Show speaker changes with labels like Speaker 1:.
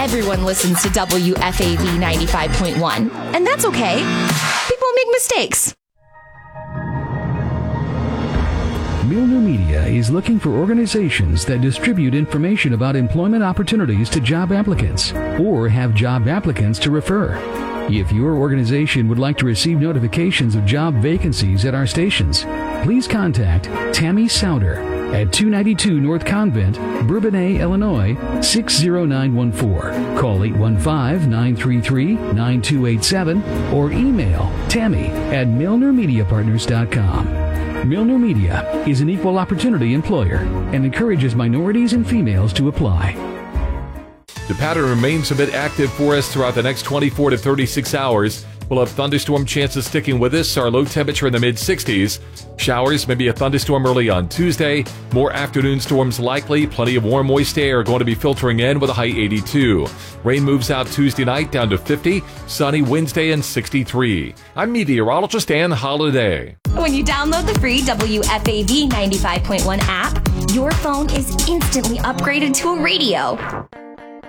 Speaker 1: everyone listens to WFAV 95.1, and that's okay. People make mistakes.
Speaker 2: Milner Media is looking for organizations that distribute information about employment opportunities to job applicants or have job applicants to refer. If your organization would like to receive notifications of job vacancies at our stations, please contact Tammy Souter at 292 North Convent, Bourbonnais, Illinois, 60914. Call 815-933-9287 or email Tammy at MilnerMediaPartners.com. Milner Media is an equal opportunity employer and encourages minorities and females to apply.
Speaker 3: The pattern remains a bit active for us throughout the next 24 to 36 hours. We'll have thunderstorm chances sticking with us. Our low temperature in the mid-60s. Showers, maybe a thunderstorm early on Tuesday. More afternoon storms likely. Plenty of warm, moist air going to be filtering in with a high 82. Rain moves out Tuesday night down to 50. Sunny Wednesday and 63. I'm meteorologist Ann Holiday.
Speaker 1: When you download the free WFAV 95.1 app, your phone is instantly upgraded to a radio.